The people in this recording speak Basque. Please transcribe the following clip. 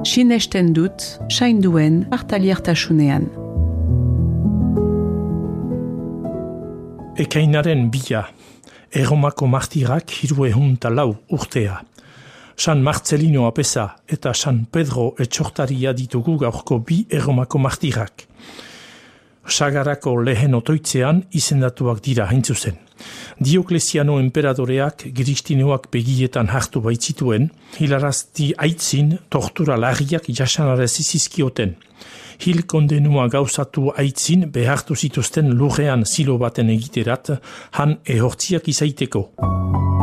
sinesten dut, sainduen partaliertasunean. Ekainaren 2, Erromako martirak 304 urtea. San Marcelino apesa eta San Pedro etxortaria ditugu gaurko 2 Erromako martirak. Sagarako lehen otoitzean izendatuak dira hain zuzen. Diokleziano enperadoreak Kristinoak begietan hartu baitzituen, hilarazti aitzin tortura larriak jasanarezi zizkioten. Hil kondenua gauzatu aitzin behartu zituzten lurrean zilo baten egiterat, han ehortziak izaiteko.